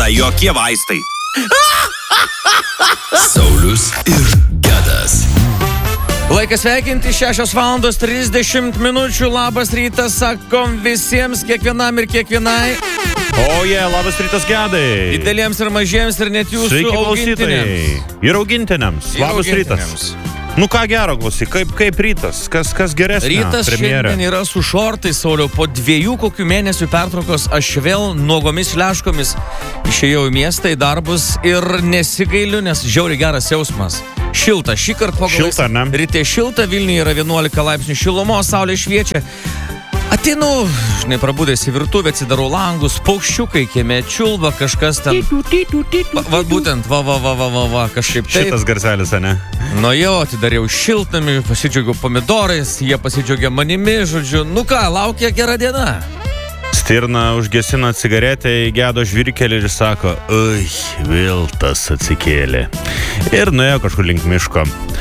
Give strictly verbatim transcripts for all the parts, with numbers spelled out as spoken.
nepadeda jokie vaistai. Saulius ir Gedas. Laikas sveikinti, šešios valandos trisdešimt minučių. Labas rytas, sakom visiems, kiekvienam ir kiekvienai. O jie, labas rytas, Gedai. Dideliems ir mažiems ir net jūsų Sveiki, augintiniams. Ir augintiniams. Ir Labas augintiniams. rytas. Nu ką gero, klausyk, kaip, kaip rytas, kas, kas geresnė Rytas premjerė. šiandien yra su šortais, Sauliau. Po dviejų kokių mėnesių pertraukos aš vėl nuogomis leškomis išėjau į miestą, į darbus ir nesigailiu, nes žiauriai geras jausmas. Šilta, šį kartą pagavais. Šilta, ne? Ryte šilta, Vilniuje yra vienuolika laipsnių šilumos, saulė šviečia. Ateinu, žinai, prabudęs į virtuvę, atsidarau langus, paukščiukai kieme čiulba, kažkas ten. Va, va būtent, va, va, va, va, va, va, kažkaip taip. Šitas garselis, ne? Nu jo, atidariau šiltnamį, pasidžiaugiau pomidorais, jie pasidžiaugė manimi, žodžiu, nu ką, laukia gera diena. Stirna užgesina cigaretę į Gedo žvyrkelį ir sako, ui, vėl tas atsikėlė. Ir nuėjo kažkur link miško.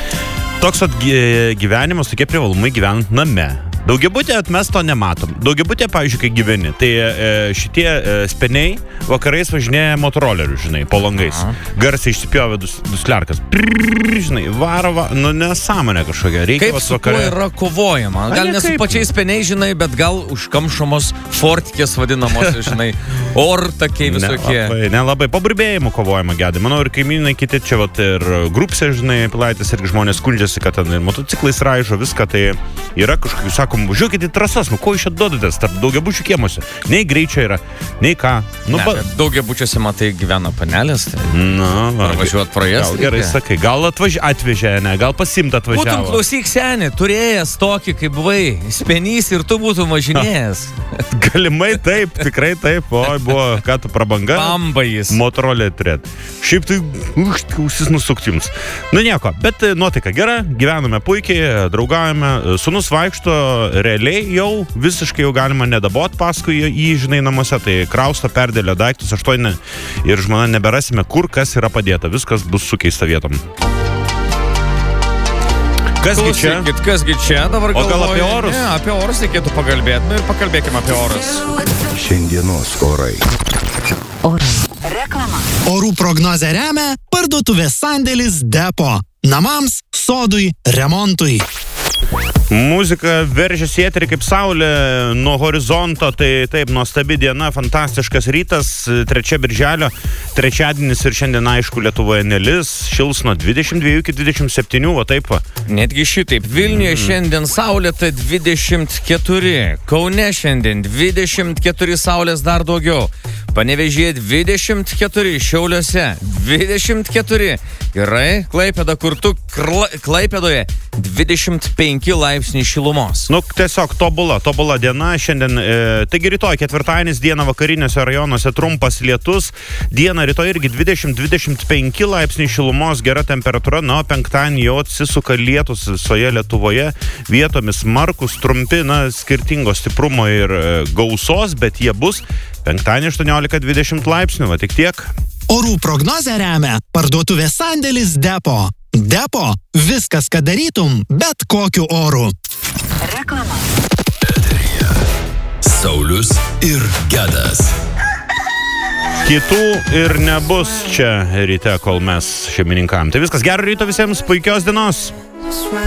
Toks at gyvenimas, tokie privalumai gyvenant name. Daugiabutė mes to nematom. Daugiabutė, pavyzdžiui, kai gyveni, tai e, šitie e, speniai vakarais važinėja motorolerių, žinai, po langais. Garsiai išsipjovė dus, duslerkas. Prrrr, žinai, varo, va, nu nesąmonė kažkokia. Reikia Kaip su kuo yra kovojama? Gal ne su pačiais speniais, žinai, bet gal užkamšomos fortikės vadinamos, žinai, ortakiai visokie. Nelabai, nelabai. Paburbėjimų kovojama, Gedai. Manau, ir kaimynai kiti čia, vat, ir grupsė, žinai, Pilaitės irgi žmonės skundžiasi, kad ten ir motociklais raižo viską, tai yra kažkokių, sako, važiuokit į trasas, nu ko iš čia duodatės tarp daugiabučių kiemuose. Nei greičio yra, nei ką. Nu, ne, ba... daugiabučiuose, matai, gyvena panelės. Tai... Nu, va, važiuot pro jas. Gal gerai sakai, gal atvaž... atvežė, ne, gal pasimt atvažiavo. Būtum, klausyk, seni, turėjęs tokį, kaip buvai, spenys ir tu būtum važinėjęs. Galimai taip, tikrai taip. Oi, buvo, ką tu prabanga. Bambajis. Motorolė turėt. Šiaip tai, už, ausis nusukti jums. Nu nieko, bet nuotaika gera, gyvename puikiai, draugaujame, sūnus vaikšto, realiai jau visiškai jau galima nedabot paskui jį, žinai, namuose, tai krausto, perdėlio daiktus, aštuoni ir žmona neberasime, kur kas yra padėta, viskas bus sukeista vietom. Kasgi čia? Kasgi čia dabar galvoju? O gal apie orus? Ne, apie orus reikėtų pakalbėti, nu ir pakalbėkime apie orus. Šiandienos orai. Orai. Reklama. Orų prognozę remia parduotuvės sandėlis Depo. Namams, sodui, remontui. Muzika veržiasi į eterį kaip saulė nuo horizonto, tai taip, nuostabi diena, fantastiškas rytas, trečia birželio, trečiadienis ir šiandien, aišku, Lietuvoje nelis, šils nuo dvidešimt dviejų iki dvidešimt septynių, o taip. Netgi šitaip, Vilniuje mm. šiandien saulėta dvidešimt keturi, Kaune šiandien dvidešimt keturi, saulės dar daugiau, Panevėžyje dvidešimt keturi, Šiauliuose dvidešimt keturi, gerai, Klaipėda, kur tu, Kla, Klaipėdoje dvidešimt penki laipsniai šilumos. Nu, tiesiog tobula, tobula diena šiandien. E, taigi rytoj, ketvirtadienis, dieną vakariniuose rajonuose trumpas lietus. Dieną rytoj irgi dvidešimt dvidešimt penki laipsniai šilumos, gera temperatūra. Na, penktadienį jau atsisuka lietus visoje Lietuvoje. Vietomis markus, trumpi, na, skirtingo stiprumo ir e, gausos, bet jie bus penktadienį aštuoniolika dvidešimt laipsnių, va tik tiek. Orų prognozę remia parduotuvės sandėlis Depo. Depo. Viskas, ką darytum, bet kokiu oru. Reklama. Eteryje Saulius ir Gedas. Kitų ir nebus čia ryte, kol mes šeimininkam. Tai viskas, gero ryto visiems, puikios dienos.